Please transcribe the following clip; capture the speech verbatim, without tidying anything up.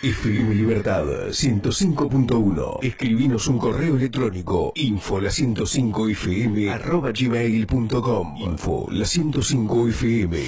F M Libertad ciento cinco punto uno. Escribinos un correo electrónico info la ciento cinco f m arroba gmail punto com. Info la ciento cinco f m.